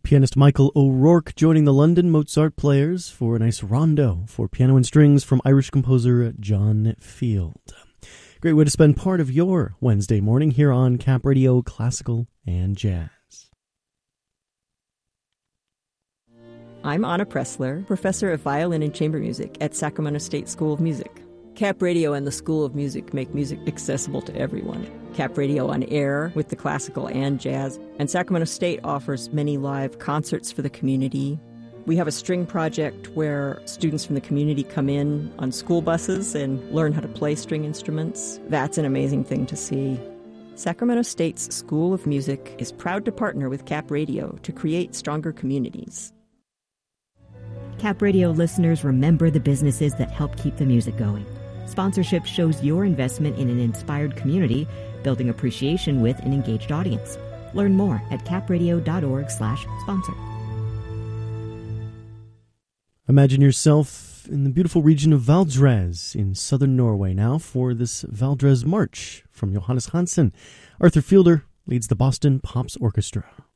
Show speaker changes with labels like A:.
A: Pianist Michael O'Rourke joining the London Mozart Players for a nice rondo for piano and strings from Irish composer John Field. Great way to spend part of your Wednesday morning here on Cap Radio Classical and Jazz.
B: I'm Anna Pressler, professor of violin and chamber music at Sacramento State School of Music. Cap Radio and the School of Music make music accessible to everyone. Cap Radio on air with the classical and jazz, and Sacramento State offers many live concerts for the community. We have a string project where students from the community come in on school buses and learn how to play string instruments. That's an amazing thing to see. Sacramento State's School of Music is proud to partner with Cap Radio to create stronger communities.
C: Cap Radio listeners, remember the businesses that help keep the music going. Sponsorship shows your investment in an inspired community, building appreciation with an engaged audience. Learn more at capradio.org/sponsor.
A: Imagine yourself in the beautiful region of Valdres in southern Norway now for this Valdres March from Johannes Hansen. Arthur Fielder leads the Boston Pops Orchestra.